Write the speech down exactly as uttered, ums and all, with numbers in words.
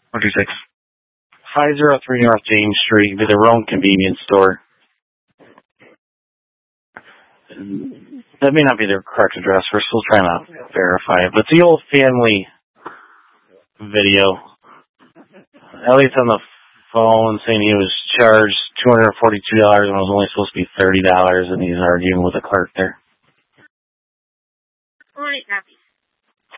Four two six. Five zero three North James Street, the Roan Convenience Store. That may not be their correct address. We're still trying to verify it. But it's the old family video. Elliot's on the phone saying he was charged two hundred forty-two dollars and it was only supposed to be thirty dollars, and he's arguing with the clerk there. Morning,